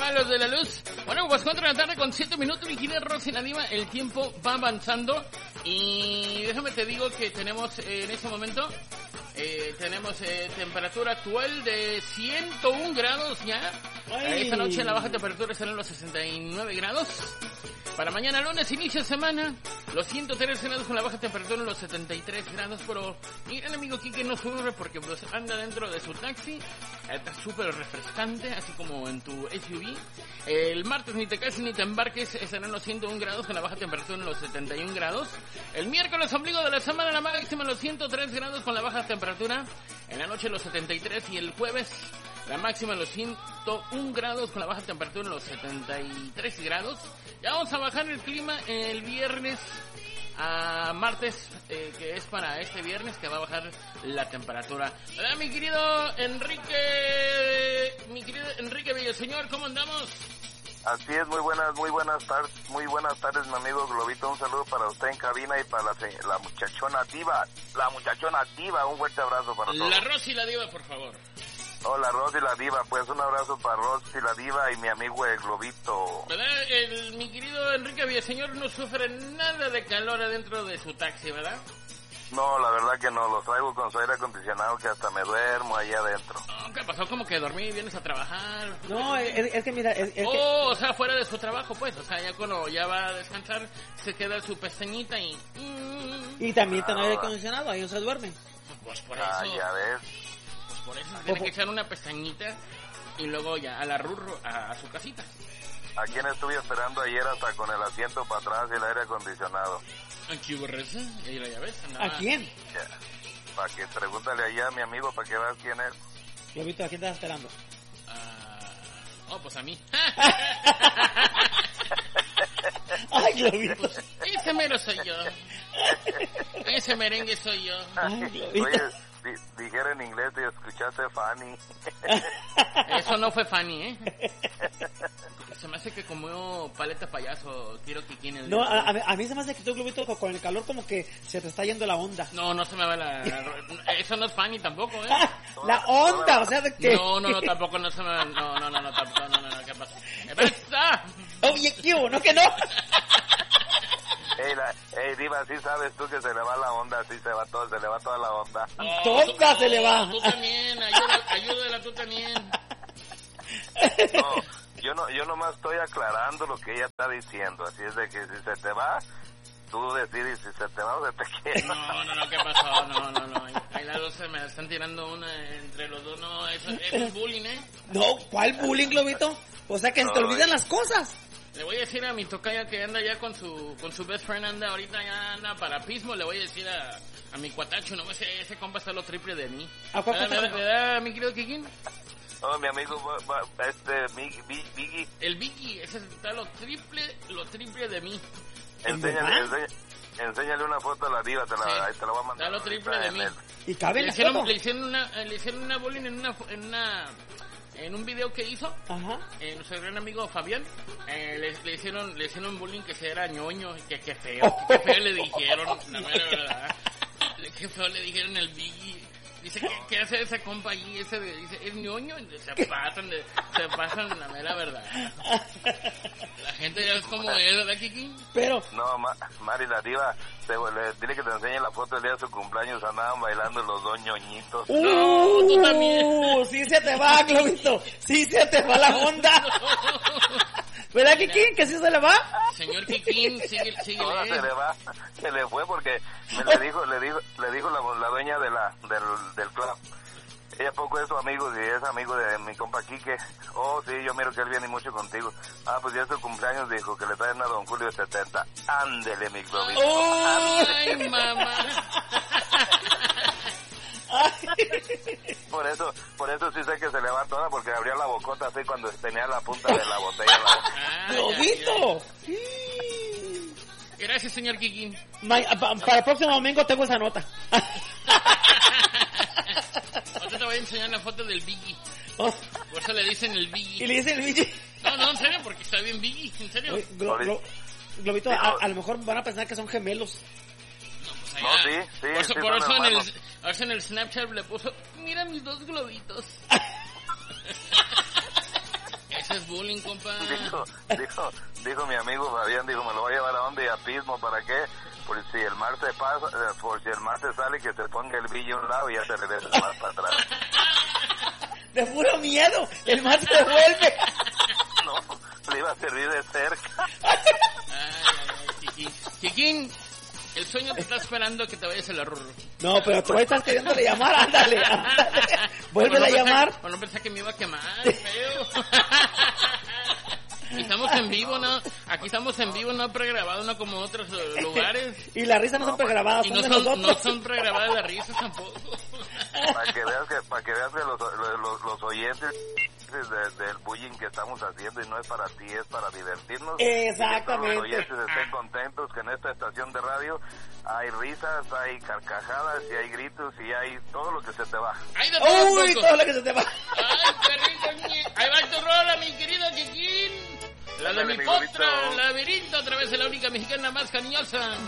los de la luz. Bueno, pues 4 de la tarde con 7 minutos, mi querida Rosy la Diva. El tiempo va avanzando y déjame te digo que tenemos en este momento tenemos temperatura actual de 101 grados ya. Esta noche la baja temperatura será en los 69 grados. Para mañana lunes, inicio de semana, los 103 grados con la baja temperatura en los 73 grados. Pero mi gran amigo Kike no sufre porque pues anda dentro de su taxi. Está súper refrescante, así como en tu SUV. El martes ni te cases ni te embarques, estarán en los 101 grados con la baja temperatura en los 71 grados. El miércoles, ombligo de la semana, la máxima en los 103 grados con la baja temperatura. En la noche los 73 y el jueves la máxima en los 101 grados con la baja temperatura en los 73 grados. Ya vamos a bajar el clima el viernes a martes, que es para este viernes que va a bajar la temperatura. Hola, mi querido Enrique Villaseñor, ¿cómo andamos? Así es, muy buenas tardes, mi amigo Globito. Un saludo para usted en cabina y para la muchachona diva, un fuerte abrazo para todos. La Rosy la Diva, por favor. Hola, Rosy la Diva, pues un abrazo para Rosy la Diva y mi amigo el Globito. ¿Verdad? Mi querido Enrique Villaseñor no sufre nada de calor adentro de su taxi, ¿verdad? No, la verdad que no, lo traigo con su aire acondicionado que hasta me duermo ahí adentro. Oh, ¿qué pasó? ¿Cómo que dormí y vienes a trabajar? No, es que mira... o sea, fuera de su trabajo, pues. O sea, ya cuando ya va a descansar, se queda su pestañita y... Y también tiene aire acondicionado, ahí no se duerme. Pues por eso... ya ves. Pues por eso tiene que echar una pestañita y luego ya a la rurro, a su casita. ¿A quién estuve esperando ayer hasta con el asiento para atrás y el aire acondicionado? Aquí borreza, y la llaves. ¿A quién? Para que pregúntale allá a mi amigo para que veas quién es. Globito, ¿a quién estás esperando? Pues a mí. Ay, Globito. Pues, ese mero soy yo. Ese merengue soy yo. Oye, dijera en inglés y escuchaste Fanny. Eso no fue Fanny, ¿eh? Se me hace que comió paleta payaso, quiero que quien el... No, a mí se me hace que tú, Globito, con el calor como que se te está yendo la onda. No se me va la... Eso no es Fanny tampoco, ¿eh? La onda, o sea, de que... No, tampoco no se me va... No, tampoco, no, ¿qué pasa? ¿Qué pasa? Oye, ¿qué hubo? ¿No que no? Ey, Diva, sí sabes tú que se le va la onda, sí se le va toda la onda. Toda se le va. Tú también, ayúdala tú también. No, yo nomás estoy aclarando lo que ella está diciendo, así es de que si se te va, tú decides si se te va o se te queda. No, ¿qué pasó? No. Ahí las dos se me están tirando una entre los dos, no, eso es bullying, ¿eh? No, ¿cuál bullying, Globito? O sea que se te olvidan las cosas. Le voy a decir a mi tocaya que anda ya con su best friend, ahorita ya anda para pismo, le voy a decir a mi cuatacho, no ese compa está lo triple de mí. ¿A cuál ¿Verdad, mi querido Kikín? Oh, mi amigo, Biggie. El Biggie, ese está lo triple de mí. Enséñale una foto a la Diva, ahí te la voy a mandar. Está lo triple de mí. ¿Y cabe le hicieron una bullying en un video que hizo. Ajá. Nuestro gran amigo Fabián, le hicieron bullying que se era ñoño, que feo le dijeron, la mera verdad. Qué feo le dijeron el Biggie. Dice, ¿qué hace ese compa allí? Dice, es ñoño, se pasan la mera verdad. La gente ya es como es, ¿verdad, Kiki? Pero... No, Mari, la Diva, dile que te enseñe la foto del día de su cumpleaños, andaban bailando los dos ñoñitos. No, tú también. Sí se te va, Globito, sí se te va la onda. ¿Verdad, Kikín? ¿Que sí se le va? Señor Kikín, sigue. No, se le fue porque le dijo la dueña del club. Ella poco es su amigo, y es amigo de mi compa Quique. Oh, sí, yo miro que él viene mucho contigo. Pues ya es su cumpleaños, dijo que le traen a Don Julio 70. Ándele, mi Globito. ¡Ay, mamá! Por eso sí sé que se le va toda, porque abría la bocota así cuando tenía la punta de la botella. ¡Globito! Gracias, señor Kikín. Para el próximo domingo tengo esa nota. Ahorita te voy a enseñar la foto del Biggie. Oh. Por eso le dicen el Biggie. ¿Y le dicen el Biggie? No, en serio, porque está bien Biggie, en serio. Oye, Globito, a lo mejor van a pensar que son gemelos. Pues no, sí. Por eso en el Snapchat le puso, mira mis dos globitos. Ese es bullying, compa. Dijo mi amigo Fabián, dijo, me lo voy a llevar a donde a Pismo, ¿para qué? Por si el mar se pasa, por si el mar se sale, que se ponga el billo a un lado y ya se regresa el mar para atrás. De puro miedo, el mar se vuelve. No, le iba a servir de cerca. Chiquín. Chiquín, el sueño te está esperando que te vayas a la Rurro. No, pero tú estás queriéndole llamar, ándale. Vuélvele a llamar. No pensé que me iba a quemar, feo. Aquí estamos en vivo, ¿no? Aquí estamos en vivo, no pregrabado, no como otros lugares. Y las risas no son pregrabadas, y no son pregrabadas las risas tampoco. Para que veas que los oyentes del bullying que estamos haciendo, y no es para ti, es para divertirnos. Exactamente. Y que los oyentes estén contentos que en esta estación de radio hay risas, hay carcajadas, y hay gritos, y hay todo lo que se te va. ¡Ay, de todo! ¡Uy, todo lo que se te va! ¡Ay, qué rico! Ahí va tu rola, mi querido Chiquín. La de mi potra, el laberinto, a través de la única mexicana más cariñosa.